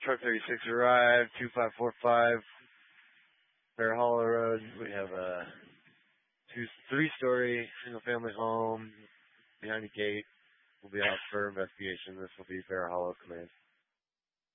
Truck 36 arrived, 2545 Bear Hollow Road. We have a three-story single-family home behind the gate. We'll be out for investigation. This will be Bear Hollow Command.